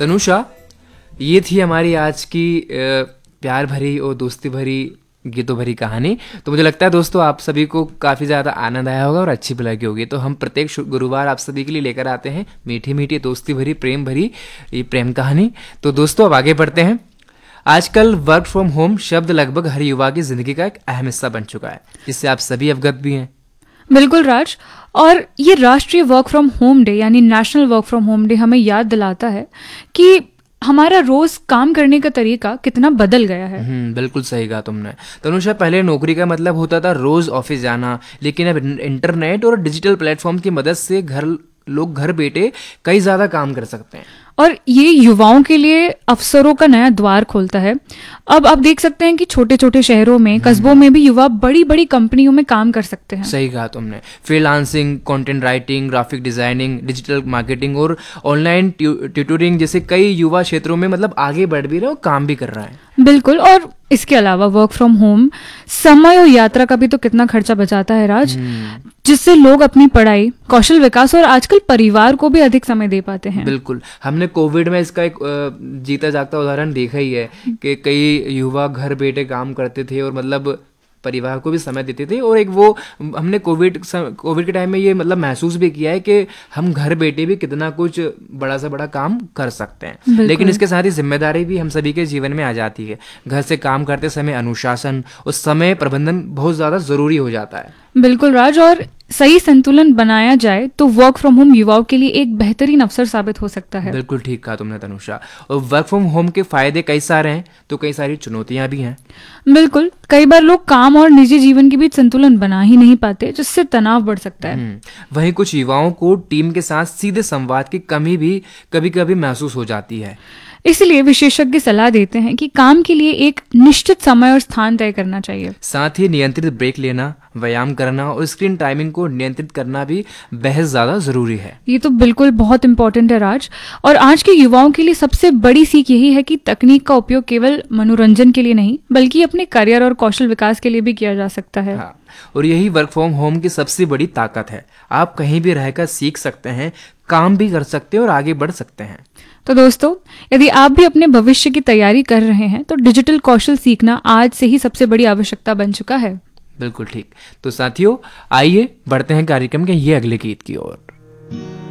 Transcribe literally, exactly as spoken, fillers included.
तनुषा, ये थी हमारी आज की अ, प्यार भरी और दोस्ती भरी गीतों भरी कहानी। तो मुझे लगता है दोस्तों आप सभी को काफ़ी ज़्यादा आनंद आया होगा और अच्छी भी लगी होगी। तो हम प्रत्येक शु- गुरुवार आप सभी के लिए लेकर आते हैं मीठी मीठी दोस्ती भरी प्रेम भरी ये प्रेम कहानी। तो दोस्तों अब आगे बढ़ते हैं। आजकल वर्क फ्रॉम होम शब्द लगभग हर युवा की ज़िंदगी का एक अहम हिस्सा बन चुका है, जिससे आप सभी अवगत भी हैं। बिल्कुल राज। और ये राष्ट्रीय वर्क फ्रॉम होम डे यानी national work from home day हमें याद दिलाता है कि हमारा रोज काम करने का तरीका कितना बदल गया है। हम्म बिल्कुल सही कहा तुमने तनुषा। पहले नौकरी का मतलब होता था रोज ऑफिस जाना, लेकिन अब इंटरनेट और डिजिटल प्लेटफॉर्म की मदद से घर लोग घर बैठे कई ज़्यादा काम कर सकते हैं। और ये युवाओं के लिए अवसरों का नया द्वार खोलता है। अब आप देख सकते हैं कि छोटे छोटे शहरों में, कस्बों में भी युवा बड़ी बड़ी कंपनियों में काम कर सकते हैं। सही कहा तुमने। Freelancing, content writing, graphic designing, digital marketing और ऑनलाइन ट्यूटरिंग जैसे कई युवा क्षेत्रों में मतलब आगे बढ़ भी रहे और काम भी कर रहा है। बिल्कुल। और इसके अलावा वर्क फ्रॉम होम समय और यात्रा का भी तो कितना खर्चा बचाता है राज, जिससे लोग अपनी पढ़ाई, कौशल विकास और आजकल परिवार को भी अधिक समय दे पाते हैं। बिल्कुल। हमने कोविड में इसका एक अ, जीता जागता उदाहरण देखा ही है कि कई युवा घर बैठे काम करते थे और मतलब परिवार को भी समय देते थे। और एक वो हमने कोविड कोविड के टाइम में ये मतलब महसूस भी किया है कि हम घर बैठे भी कितना कुछ बड़ा से बड़ा काम कर सकते हैं। लेकिन इसके साथ ही जिम्मेदारी भी हम सभी के जीवन में आ जाती है। घर से काम करते समय अनुशासन और समय प्रबंधन बहुत ज़्यादा ज़रूरी हो जाता है। बिल्कुल राज। और सही संतुलन बनाया जाए तो वर्क फ्रॉम होम युवाओं के लिए एक बेहतरीन अवसर साबित हो सकता है। बिल्कुल ठीक कहा तुमने तनुषा। और वर्क फ्रॉम होम के फायदे कई सारे हैं तो कई सारी चुनौतियां भी हैं। बिल्कुल। कई बार लोग काम और निजी जीवन के बीच संतुलन बना ही नहीं पाते, जिससे तनाव बढ़ सकता है। हम्म वहीं कुछ युवाओं को टीम के साथ सीधे संवाद की कमी भी कभी कभी महसूस हो जाती है। इसलिए विशेषज्ञ सलाह देते हैं कि काम के लिए एक निश्चित समय और स्थान तय करना चाहिए। साथ ही नियंत्रित ब्रेक लेना, व्यायाम करना और स्क्रीन टाइमिंग को नियंत्रित करना भी बेहद ज़्यादा ज़रूरी है। ये तो बिल्कुल बहुत इंपॉर्टेंट है राज। और आज के युवाओं के लिए सबसे बड़ी सीख यही है कि तकनीक का उपयोग केवल मनोरंजन के लिए नहीं बल्कि अपने करियर और कौशल विकास के लिए भी किया जा सकता है। हाँ, और यही वर्क फ्रॉम होम की सबसे बड़ी ताकत है। आप कहीं भी रहकर सीख सकते हैं, काम भी कर सकते हैं और आगे बढ़ सकते हैं। तो दोस्तों, यदि आप भी अपने भविष्य की तैयारी कर रहे हैं तो डिजिटल कौशल सीखना आज से ही सबसे बड़ी आवश्यकता बन चुका है। बिल्कुल ठीक। तो साथियों, आइए बढ़ते हैं कार्यक्रम के ये अगले गीत की ओर।